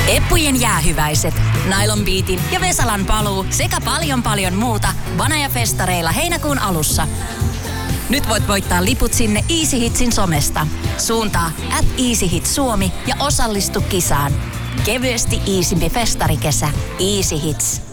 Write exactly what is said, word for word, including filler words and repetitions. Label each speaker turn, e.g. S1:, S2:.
S1: Eppujen jäähyväiset, Nylon Beatin ja Vesalan paluu sekä paljon paljon muuta Vanaja-festareilla heinäkuun alussa. Nyt voit voittaa liput sinne Easy Hitsin somesta. Suuntaa at Easy Hit Suomi ja osallistu kisaan. Kevyesti iisimpi festarikesä. Easy Hits.